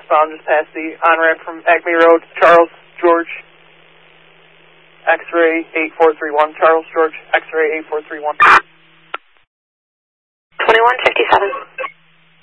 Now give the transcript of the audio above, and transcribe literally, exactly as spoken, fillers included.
westbound just past the on-ramp from Acme Road. Charles George, X-ray eight four three one. Charles George, X-ray eight four three one.